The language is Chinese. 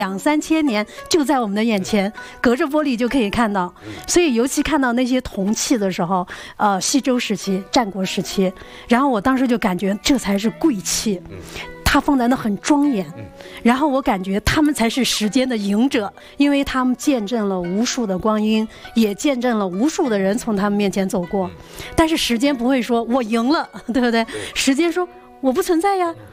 2、3千年就在我们的眼前，隔着玻璃就可以看到。所以尤其看到那些铜器的时候，西周时期、战国时期，然后我当时就感觉这才是贵气。它放在那很庄严，然后我感觉他们才是时间的赢者，因为他们见证了无数的光阴，也见证了无数的人从他们面前走过。但是时间不会说我赢了，对不对？时间说我不存在呀，